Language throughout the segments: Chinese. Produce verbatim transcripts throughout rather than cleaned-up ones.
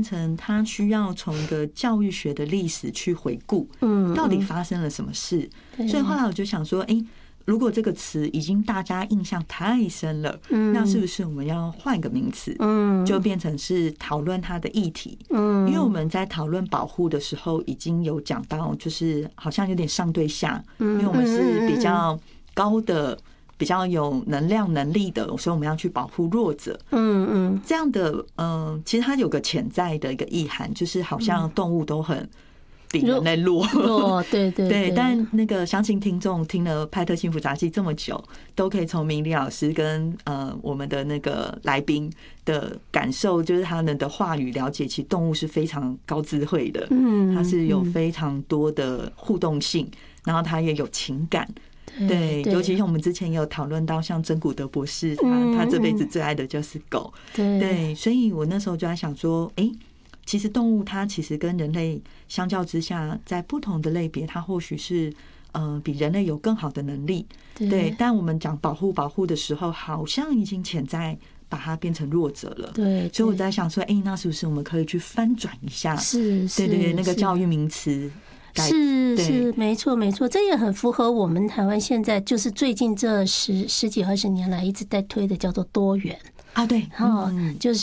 成他需要从一个教育学的历史去回顾，嗯，到底发生了什么事。所以后来我就想说，哎、欸，如果这个词已经大家印象太深了，嗯，那是不是我们要换个名词，嗯，就变成是讨论它的议题，嗯，因为我们在讨论保护的时候已经有讲到，就是好像有点上对下，因为我们是比较高的、比较有能量能力的，所以我们要去保护弱者，嗯嗯，这样的，嗯、呃，其实它有个潜在的一个意涵，就是好像动物都很比人类弱， 弱，对对对, 对。但那个相信听众听了派特幸福杂技这么久，都可以从明理老师跟呃我们的那个来宾的感受，就是他们的话语了解，其实动物是非常高智慧的，嗯，它是有非常多的互动性，然后它也有情感。对，尤其像我们之前也有讨论到，像珍古德博士，他他这辈子最爱的就是狗，对，所以我那时候就在想说，哎、欸。其实动物它其实跟人类相较之下，在不同的类别，它或许是呃比人类有更好的能力，对。但我们讲保护保护的时候，好像已经潜在把它变成弱者了，对。所以我在想说，哎、欸，那是不是我们可以去翻转一下？ 是， 对对对，那个教育名词。 是是，没错没错，这也很符合我们台湾现在就是最近这十十几二十年来一直在推的叫做多元啊，对， 嗯，就是。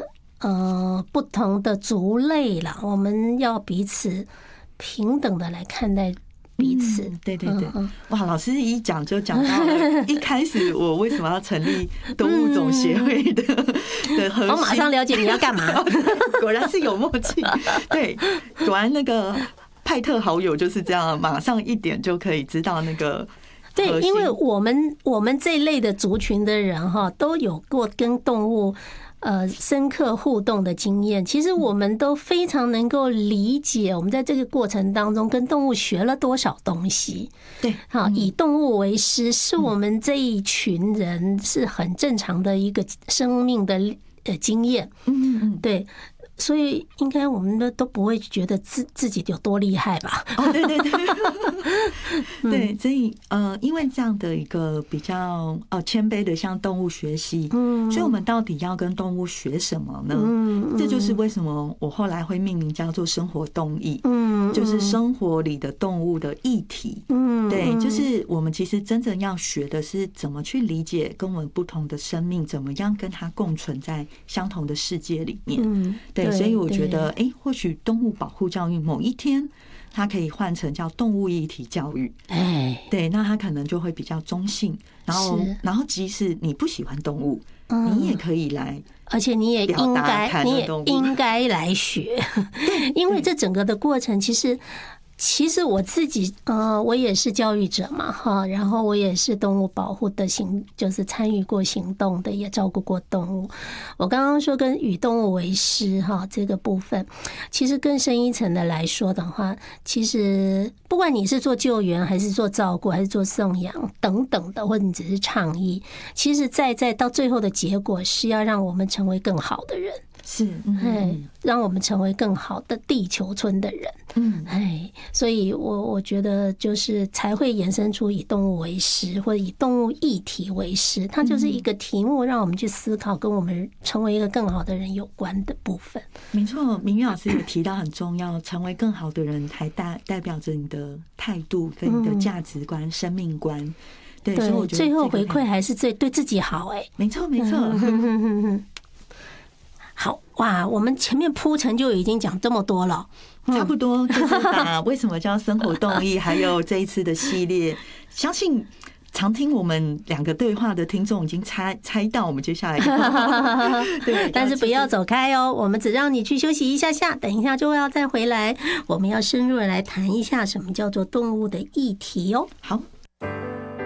呃，不同的族类啦，我们要彼此平等的来看待彼此。 嗯、对对对，嗯、哇，老师一讲就讲到了一开始我为什么要成立动物种协会的、嗯、的核心。 我马上了解你要干嘛， 果然是有默契。对，果然那个派特好友就是这样，马上一点就可以知道那个。 对，因为我们我们这一类的族群的人哈，都有过跟动物。呃，深刻互动的经验，其实我们都非常能够理解，我们在这个过程当中跟动物学了多少东西。 对， 好，以动物为师，是我们这一群人是很正常的一个生命的呃经验。嗯嗯，对。所以应该我们都都不会觉得自自己有多厉害吧？ 哦，对对对，对，所以呃，因为这样的一个比较呃谦卑的向动物学习，嗯，所以我们到底要跟动物学什么呢？嗯，这就是为什么我后来会命名叫做生活动艺，嗯，就是生活里的动物的议题，嗯，对，就是我们其实真正要学的是怎么去理解跟我们不同的生命，怎么样跟它共存在相同的世界里面，嗯，对。所以我觉得，哎，或许动物保护教育某一天，它可以换成叫动物议题教育。哎，对，那它可能就会比较中性。然后，然后即使你不喜欢动物，你也可以来， 而且你也应该，你也应该来学，因为这整个的过程其实。其实我自己呃，我也是教育者嘛，哈，然后我也是动物保护的行，就是参与过行动的，也照顾过动物。我刚刚说跟与动物为师哈这个部分，其实更深一层的来说的话，其实不管你是做救援，还是做照顾，还是做送养等等的，或者你只是倡议，其实在在到最后的结果是要让我们成为更好的人。 是， 嗯，让我们成为更好的地球村的人，嗯，哎，所以我我觉得就是才会衍生出以动物为师，或者以动物议题为师，它就是一个题目，让我们去思考跟我们成为一个更好的人有关的部分。 没错，明玉老师有提到很重要，成为更好的人，还代代表着你的态度跟你的价值观、嗯、生命观。对，所以我觉得最后回馈还是最对自己好、欸。哎， 没错，没错。 嗯好哇，我们前面铺陈就已经讲这么多了， 差不多就是把为什么叫生活动艺，还有这一次的系列，相信常听我们两个对话的听众已经猜猜到我们接下来对，但是不要走开哦，我们只让你去休息一下下，等一下就要再回来，我们要深入的来谈一下什么叫做动物的议题哦。 好。